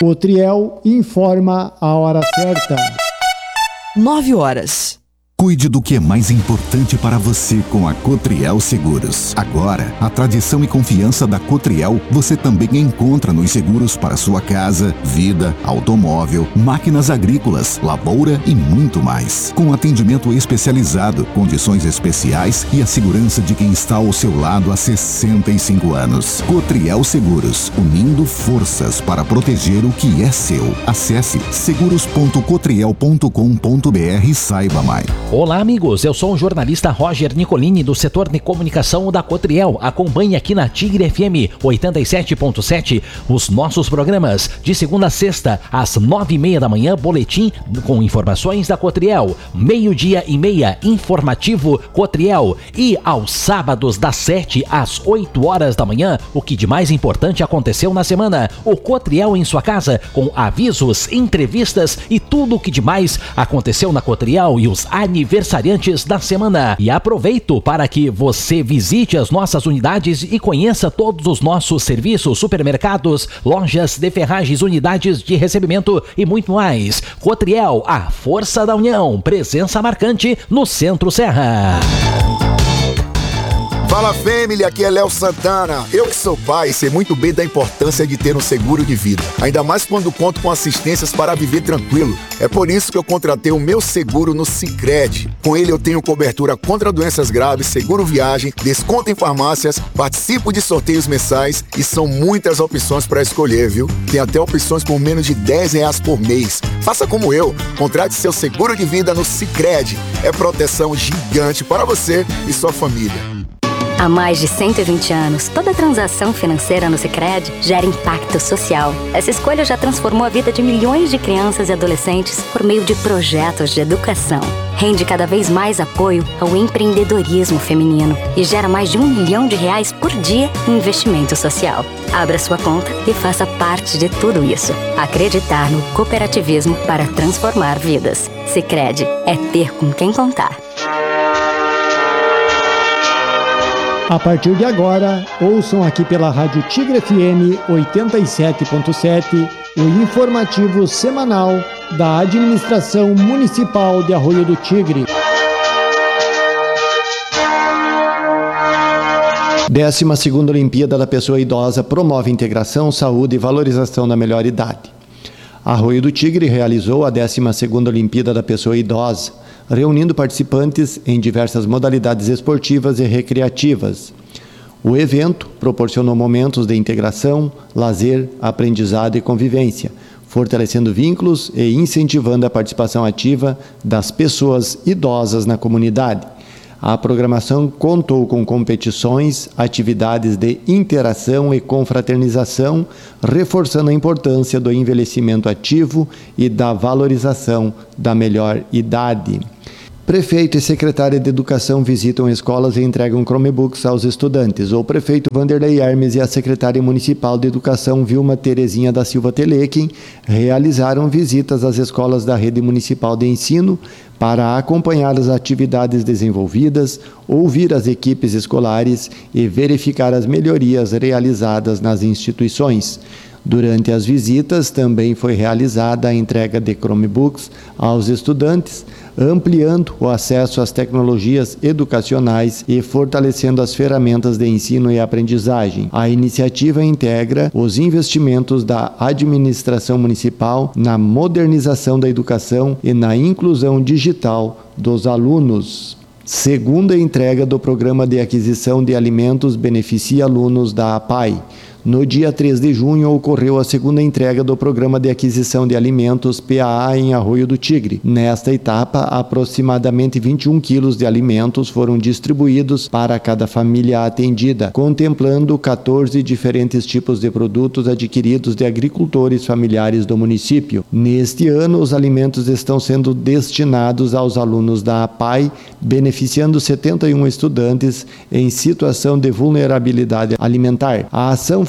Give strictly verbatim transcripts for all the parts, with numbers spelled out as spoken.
Cotriel informa a hora certa. Nove horas. Cuide do que é mais importante para você com a Cotriel Seguros. Agora, a tradição e confiança da Cotriel você também encontra nos seguros para sua casa, vida, automóvel, máquinas agrícolas, lavoura e muito mais. Com atendimento especializado, condições especiais e a segurança de quem está ao seu lado há sessenta e cinco anos. Cotriel Seguros, unindo forças para proteger o que é seu. Acesse seguros ponto cotriel ponto com ponto b r e saiba mais. Olá amigos, eu sou o jornalista Roger Nicolini do setor de comunicação da Cotriel. Acompanhe aqui na Tigre F M oitenta e sete ponto sete os nossos programas de segunda a sexta às nove e meia da manhã, boletim com informações da Cotriel, meio-dia e meia, informativo Cotriel, e aos sábados das sete às oito horas da manhã, o que de mais importante aconteceu na semana, o Cotriel em sua casa, com avisos, entrevistas e tudo o que de mais aconteceu na Cotriel e os aniversariantes da semana. E aproveito para que você visite as nossas unidades e conheça todos os nossos serviços, supermercados, lojas de ferragens, unidades de recebimento e muito mais. Cotriel, a força da união, presença marcante no Centro Serra. Fala família, aqui é Léo Santana. Eu que sou pai sei muito bem da importância de ter um seguro de vida, ainda mais quando conto com assistências para viver tranquilo. É por isso que eu contratei o meu seguro no Sicredi. Com ele eu tenho cobertura contra doenças graves, seguro viagem, desconto em farmácias, participo de sorteios mensais e são muitas opções para escolher, viu? Tem até opções por menos de dez reais por mês. Faça como eu, contrate seu seguro de vida no Sicredi. É proteção gigante para você e sua família. Há mais de cento e vinte anos, toda transação financeira no Sicredi gera impacto social. Essa escolha já transformou a vida de milhões de crianças e adolescentes por meio de projetos de educação. Rende cada vez mais apoio ao empreendedorismo feminino e gera mais de um milhão de reais por dia em investimento social. Abra sua conta e faça parte de tudo isso. Acreditar no cooperativismo para transformar vidas. Sicredi é ter com quem contar. A partir de agora, ouçam aqui pela Rádio Tigre F M oitenta e sete ponto sete o informativo semanal da Administração Municipal de Arroio do Tigre. décima segunda Olimpíada da Pessoa Idosa promove integração, saúde e valorização da melhor idade. Arroio do Tigre realizou a décima segunda Olimpíada da Pessoa Idosa, reunindo participantes em diversas modalidades esportivas e recreativas. O evento proporcionou momentos de integração, lazer, aprendizado e convivência, fortalecendo vínculos e incentivando a participação ativa das pessoas idosas na comunidade. A programação contou com competições, atividades de interação e confraternização, reforçando a importância do envelhecimento ativo e da valorização da melhor idade. Prefeito e secretária de Educação visitam escolas e entregam Chromebooks aos estudantes. O prefeito Vanderlei Hermes e a secretária municipal de Educação Vilma Terezinha da Silva Telequim realizaram visitas às escolas da rede municipal de ensino para acompanhar as atividades desenvolvidas, ouvir as equipes escolares e verificar as melhorias realizadas nas instituições. Durante as visitas, também foi realizada a entrega de Chromebooks aos estudantes, ampliando o acesso às tecnologias educacionais e fortalecendo as ferramentas de ensino e aprendizagem. A iniciativa integra os investimentos da administração municipal na modernização da educação e na inclusão digital dos alunos. Segunda entrega do Programa de Aquisição de Alimentos beneficia alunos da A P A I. No dia três de junho, ocorreu a segunda entrega do Programa de Aquisição de Alimentos P A A em Arroio do Tigre. Nesta etapa, aproximadamente vinte e um quilos de alimentos foram distribuídos para cada família atendida, contemplando quatorze diferentes tipos de produtos adquiridos de agricultores familiares do município. Neste ano, os alimentos estão sendo destinados aos alunos da A P A I, beneficiando setenta e um estudantes em situação de vulnerabilidade alimentar. A ação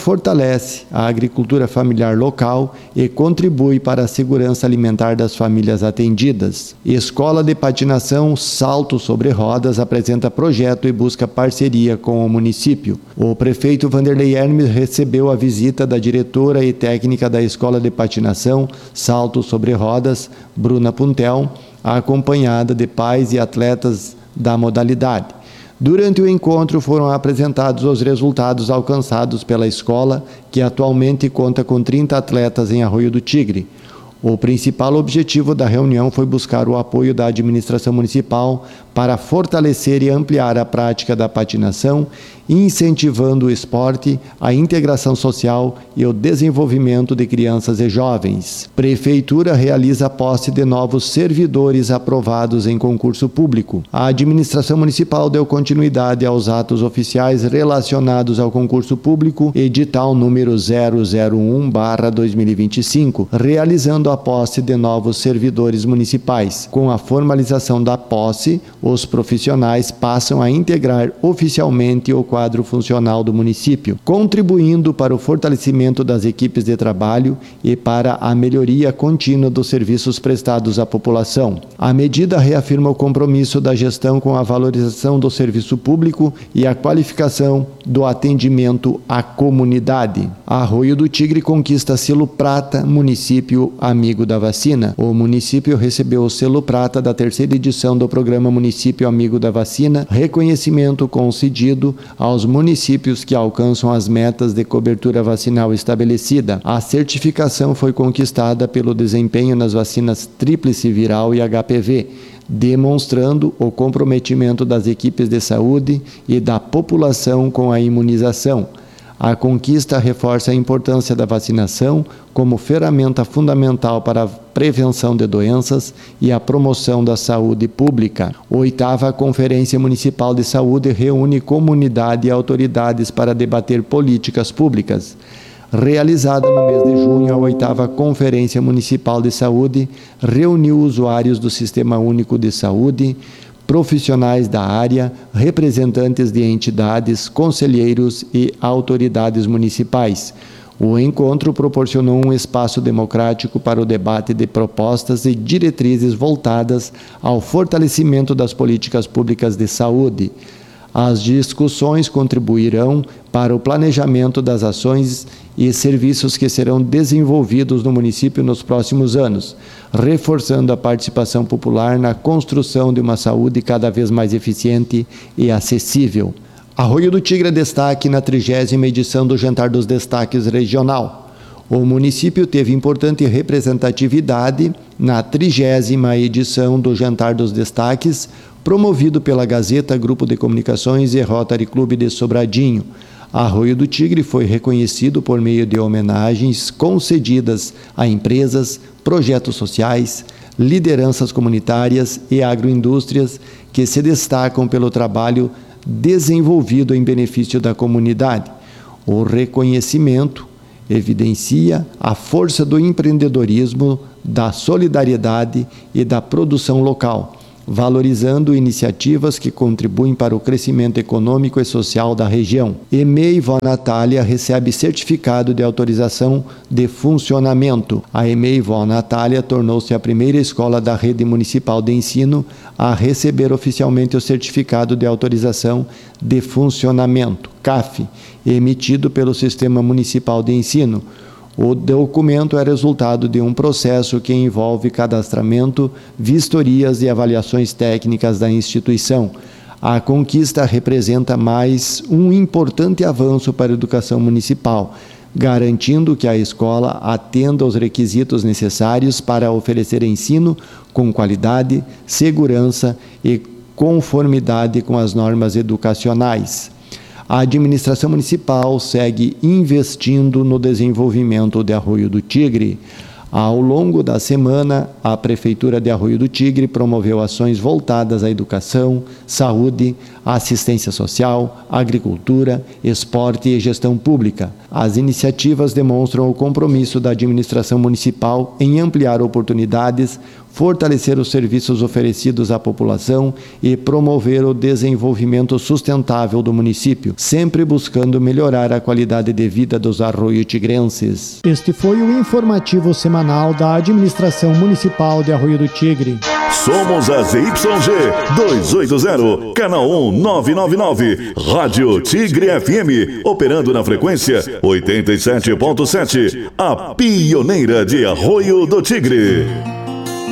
fortalece a agricultura familiar local e contribui para a segurança alimentar das famílias atendidas. Escola de Patinação Salto sobre Rodas apresenta projeto e busca parceria com o município. O prefeito Vanderlei Hermes recebeu a visita da diretora e técnica da Escola de Patinação Salto sobre Rodas, Bruna Puntel, acompanhada de pais e atletas da modalidade. Durante o encontro foram apresentados os resultados alcançados pela escola, que atualmente conta com trinta atletas em Arroio do Tigre. O principal objetivo da reunião foi buscar o apoio da administração municipal para fortalecer e ampliar a prática da patinação, incentivando o esporte, a integração social e o desenvolvimento de crianças e jovens. Prefeitura realiza a posse de novos servidores aprovados em concurso público. A administração municipal deu continuidade aos atos oficiais relacionados ao concurso público, edital número zero zero um barra dois mil e vinte e cinco, realizando a posse de novos servidores municipais. Com a formalização da posse, os profissionais passam a integrar oficialmente o quadro funcional do município, contribuindo para o fortalecimento das equipes de trabalho e para a melhoria contínua dos serviços prestados à população. A medida reafirma o compromisso da gestão com a valorização do serviço público e a qualificação do atendimento à comunidade. Arroio do Tigre conquista selo prata, município amigo da vacina. O município recebeu o selo prata da terceira edição do programa Município Amigo da Vacina, reconhecimento concedido aos municípios que alcançam as metas de cobertura vacinal estabelecida. A certificação foi conquistada pelo desempenho nas vacinas tríplice viral e H P V, demonstrando o comprometimento das equipes de saúde e da população com a imunização. A conquista reforça a importância da vacinação como ferramenta fundamental para a prevenção de doenças e a promoção da saúde pública. Oitava Conferência Municipal de Saúde reúne comunidade e autoridades para debater políticas públicas. Realizada no mês de junho, a oitava Conferência Municipal de Saúde reuniu usuários do Sistema Único de Saúde, profissionais da área, representantes de entidades, conselheiros e autoridades municipais. O encontro proporcionou um espaço democrático para o debate de propostas e diretrizes voltadas ao fortalecimento das políticas públicas de saúde. As discussões contribuirão para o planejamento das ações e serviços que serão desenvolvidos no município nos próximos anos, reforçando a participação popular na construção de uma saúde cada vez mais eficiente e acessível. Arroio do Tigre é destaque na trigésima edição do Jantar dos Destaques Regional. O município teve importante representatividade na trigésima edição do Jantar dos Destaques, promovido pela Gazeta, Grupo de Comunicações e Rotary Clube de Sobradinho. Arroio do Tigre foi reconhecido por meio de homenagens concedidas a empresas, projetos sociais, lideranças comunitárias e agroindústrias que se destacam pelo trabalho desenvolvido em benefício da comunidade. O reconhecimento evidencia a força do empreendedorismo, da solidariedade e da produção local, valorizando iniciativas que contribuem para o crescimento econômico e social da região. E M E I Vó Natália recebe certificado de autorização de funcionamento. A E M E I Vó Natália tornou-se a primeira escola da rede municipal de ensino a receber oficialmente o certificado de autorização de funcionamento, C A F, emitido pelo Sistema Municipal de Ensino. O documento é resultado de um processo que envolve cadastramento, vistorias e avaliações técnicas da instituição. A conquista representa mais um importante avanço para a educação municipal, garantindo que a escola atenda aos requisitos necessários para oferecer ensino com qualidade, segurança e conformidade com as normas educacionais. A administração municipal segue investindo no desenvolvimento de Arroio do Tigre. Ao longo da semana, a Prefeitura de Arroio do Tigre promoveu ações voltadas à educação, saúde, assistência social, agricultura, esporte e gestão pública. As iniciativas demonstram o compromisso da administração municipal em ampliar oportunidades, fortalecer os serviços oferecidos à população e promover o desenvolvimento sustentável do município, sempre buscando melhorar a qualidade de vida dos arroio-tigrenses. Este foi o informativo semanal da Administração Municipal de Arroio do Tigre. Somos a Z Y G duzentos e oitenta, canal um nove nove nove, Rádio Tigre F M, operando na frequência oitenta e sete ponto sete, a pioneira de Arroio do Tigre.